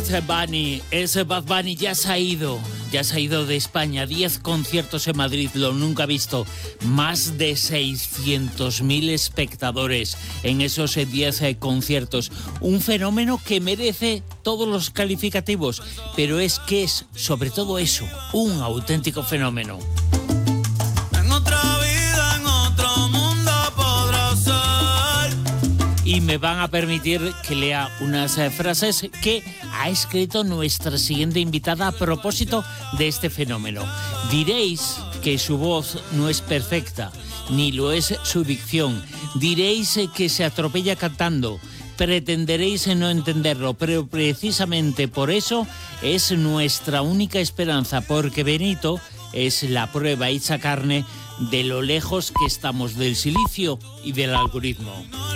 Bad Bunny, ese Bad Bunny ya se ha ido de España, 10 conciertos en Madrid, lo nunca visto, más de 600.000 espectadores en esos 10 conciertos, un fenómeno que merece todos los calificativos, pero es que es sobre todo eso, un auténtico fenómeno. Y me van a permitir que lea unas frases que ha escrito nuestra siguiente invitada a propósito de este fenómeno. Diréis que su voz no es perfecta, ni lo es su dicción. Diréis que se atropella cantando. Pretenderéis no entenderlo, pero precisamente por eso es nuestra única esperanza, porque Benito es la prueba hecha carne de lo lejos que estamos del silicio y del algoritmo.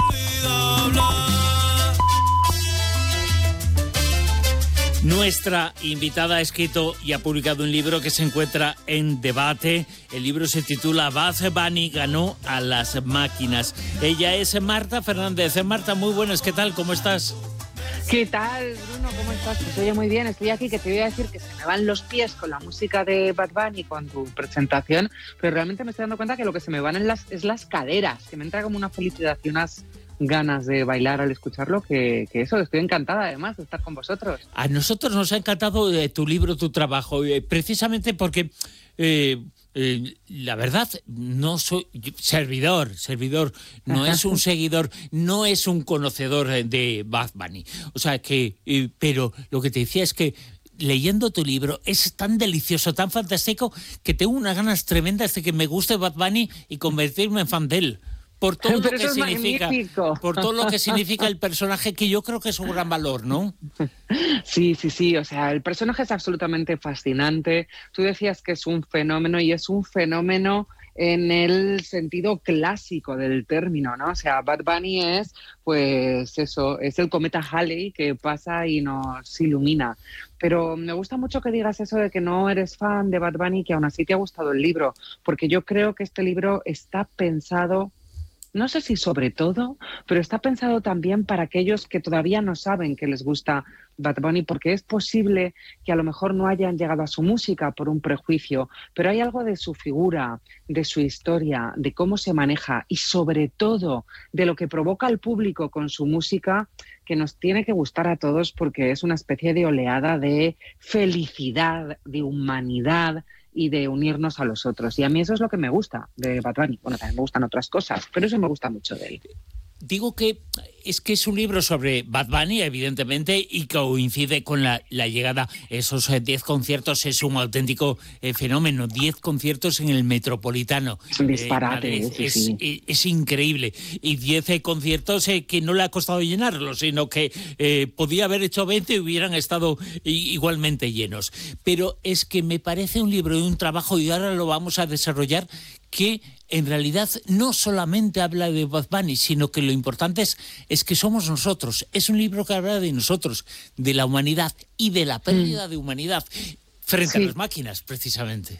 Nuestra invitada ha escrito y ha publicado un libro que se encuentra en debate. El libro se titula Bad Bunny ganó a las máquinas. Ella es Marta Fernández. Marta, muy buenas, ¿qué tal? ¿Cómo estás? ¿Qué tal, Bruno? ¿Cómo estás? Pues oye, muy bien, estoy aquí, que te voy a decir que se me van los pies con la música de Bad Bunny, con tu presentación, pero realmente me estoy dando cuenta que lo que se me van es las caderas, que me entra como una felicidad y unas ganas de bailar al escucharlo, que eso, estoy encantada además de estar con vosotros. A nosotros nos ha encantado tu libro, tu trabajo, precisamente porque... la verdad, no soy servidor, no es un seguidor, no es un conocedor de Bad Bunny. O sea que, pero lo que te decía es que leyendo tu libro es tan delicioso, tan fantástico, que tengo unas ganas tremendas de que me guste Bad Bunny y convertirme en fan de él. Por todo lo que significa, por todo lo que significa el personaje, que yo creo que es un gran valor, ¿no? Sí, o sea, el personaje es absolutamente fascinante. Tú decías que es un fenómeno y es un fenómeno en el sentido clásico del término, ¿no? O sea, Bad Bunny es, pues eso, es el cometa Halley que pasa y nos ilumina. Pero me gusta mucho que digas eso de que no eres fan de Bad Bunny, que aún así te ha gustado el libro, porque yo creo que este libro está pensado, no sé si sobre todo, pero está pensado también para aquellos que todavía no saben que les gusta Bad Bunny, porque es posible que a lo mejor no hayan llegado a su música por un prejuicio, pero hay algo de su figura, de su historia, de cómo se maneja y sobre todo de lo que provoca al público con su música, que nos tiene que gustar a todos, porque es una especie de oleada de felicidad, de humanidad y de unirnos a los otros. Y a mí eso es lo que me gusta de Bad Bunny. Bueno, también me gustan otras cosas, pero eso me gusta mucho de él. Digo que es un libro sobre Bad Bunny, evidentemente, y que coincide con la llegada. Esos 10 conciertos es un auténtico fenómeno. 10 conciertos en el Metropolitano. Es un disparate. Es increíble. Y 10 conciertos que no le ha costado llenarlos, sino que podía haber hecho 20 y hubieran estado igualmente llenos. Pero es que me parece un libro y un trabajo, y ahora lo vamos a desarrollar, que en realidad no solamente habla de Bad Bunny, sino que lo importante es que somos nosotros. Es un libro que habla de nosotros, de la humanidad y de la pérdida de humanidad frente a las máquinas, precisamente.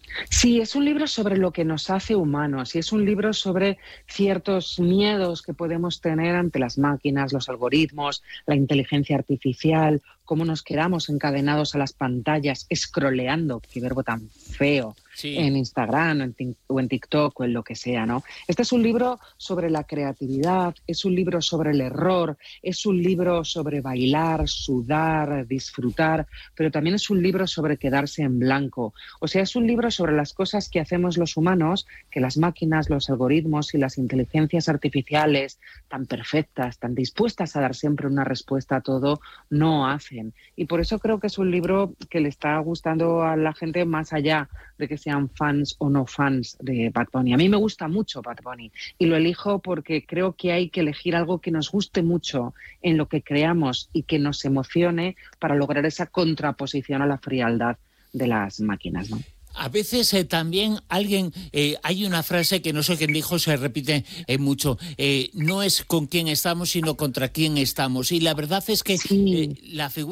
Sí, es un libro sobre lo que nos hace humanos y es un libro sobre ciertos miedos que podemos tener ante las máquinas, los algoritmos, la inteligencia artificial, cómo nos quedamos encadenados a las pantallas, scrolleando, qué verbo tan feo, en Instagram o en TikTok o en lo que sea, ¿no? Este es un libro sobre la creatividad, es un libro sobre el error, es un libro sobre bailar, sudar, disfrutar, pero también es un libro sobre quedarse en blanco. O sea, es un libro sobre las cosas que hacemos los humanos, que las máquinas, los algoritmos y las inteligencias artificiales tan perfectas, tan dispuestas a dar siempre una respuesta a todo, no hacen. Y por eso creo que es un libro que le está gustando a la gente más allá de que sean fans o no fans de Bad Bunny. A mí me gusta mucho Bad Bunny y lo elijo porque creo que hay que elegir algo que nos guste mucho en lo que creamos y que nos emocione para lograr esa contraposición a la frialdad de las máquinas, ¿no? A veces también hay una frase que no sé quién dijo, se repite mucho, no es con quién estamos, sino contra quién estamos. Y la verdad es que la figura